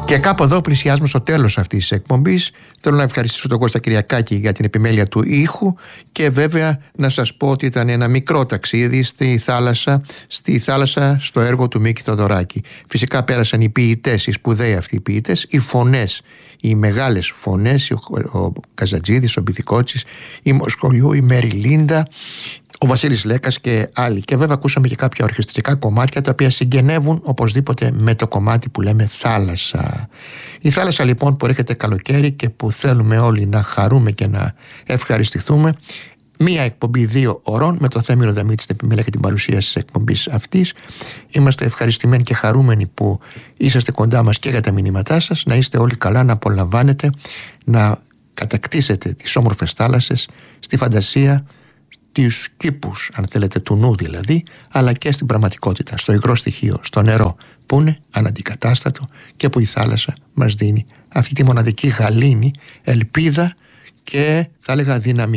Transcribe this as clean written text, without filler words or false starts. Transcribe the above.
Και κάπου εδώ πλησιάζουμε στο τέλος αυτής της εκπομπής. Θέλω να ευχαριστήσω τον Κώστα Κυριακάκη για την επιμέλεια του ήχου και βέβαια να σας πω ότι ήταν ένα μικρό ταξίδι στη θάλασσα στο έργο του Μίκη Θοδωράκη. Φυσικά πέρασαν οι ποιητές, οι σπουδαίοι αυτοί οι ποιητές, οι φωνές, οι μεγάλες φωνές, ο Καζατζίδης, ο Μπιθικότσης, η Μοσχολιού, η Μέρι Λίντα, ο Βασίλης Λέκας και άλλοι. Και βέβαια ακούσαμε και κάποια ορχιστρικά κομμάτια τα οποία συγγενεύουν οπωσδήποτε με το κομμάτι που λέμε θάλασσα. Η θάλασσα λοιπόν που έρχεται καλοκαίρι και που θέλουμε όλοι να χαρούμε και να ευχαριστηθούμε. Μία εκπομπή 2 ωρών με το Θέμηρο Δαμίτη στην επιμέλεια και την παρουσίαση της εκπομπής αυτής. Είμαστε ευχαριστημένοι και χαρούμενοι που είσαστε κοντά μας και για τα μηνύματά σας. Να είστε όλοι καλά, να απολαμβάνετε, να κατακτήσετε τις όμορφες θάλασσες στη φαντασία, τους κήπους, αν θέλετε, του νου δηλαδή, αλλά και στην πραγματικότητα, στο υγρό στοιχείο, στο νερό, που είναι αναντικατάστατο και που η θάλασσα μας δίνει αυτή τη μοναδική γαλήνη, ελπίδα και θα έλεγα δύναμη.